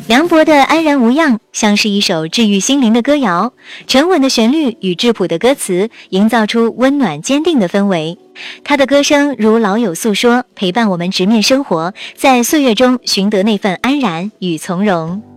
梁博的安然无恙像是一首治愈心灵的歌谣，沉稳的旋律与质朴的歌词营造出温暖坚定的氛围。他的歌声如老友诉说，陪伴我们直面生活，在岁月中寻得那份安然与从容。